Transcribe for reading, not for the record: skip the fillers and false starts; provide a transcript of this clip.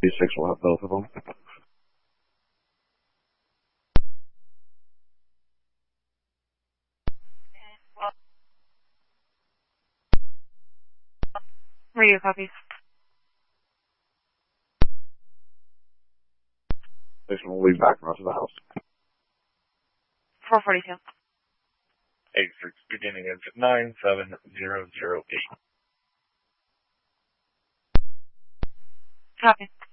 D6 will have both of them. Radio copies. Station will leave back north of the house. 442. 86, beginning of 97008. Copy.